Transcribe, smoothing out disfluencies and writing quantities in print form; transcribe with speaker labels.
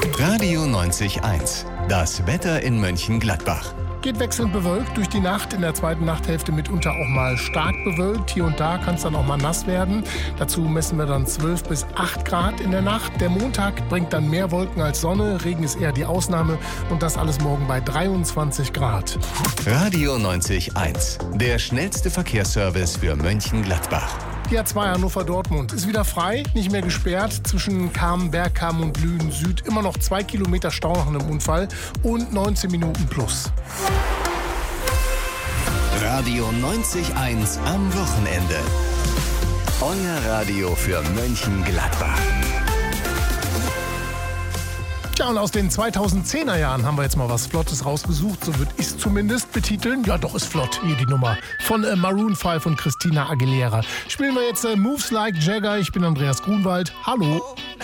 Speaker 1: Radio 90.1. Das Wetter in Mönchengladbach.
Speaker 2: Geht wechselnd bewölkt durch die Nacht, in der zweiten Nachthälfte mitunter auch mal stark bewölkt. Hier und da kann es dann auch mal nass werden. Dazu messen wir dann 12 bis 8 Grad in der Nacht. Der Montag bringt dann mehr Wolken als Sonne. Regen ist eher die Ausnahme und das alles morgen bei 23 Grad.
Speaker 1: Radio 90.1. Der schnellste Verkehrsservice für Mönchengladbach.
Speaker 2: Die A2 Hannover-Dortmund ist wieder frei, nicht mehr gesperrt. Zwischen Kamen, Bergkamen und Lünen Süd immer noch 2 Kilometer Stau nach einem Unfall und 19 Minuten plus.
Speaker 1: Radio 90.1 am Wochenende. Euer Radio für Mönchengladbach.
Speaker 2: Ja, und aus den 2010er Jahren haben wir jetzt mal was Flottes rausgesucht. So würde ich es zumindest betiteln. Ja, doch, ist flott, hier die Nummer. Von Maroon 5 und Christina Aguilera. Spielen wir jetzt Moves Like Jagger. Ich bin Andreas Grunwald. Hallo.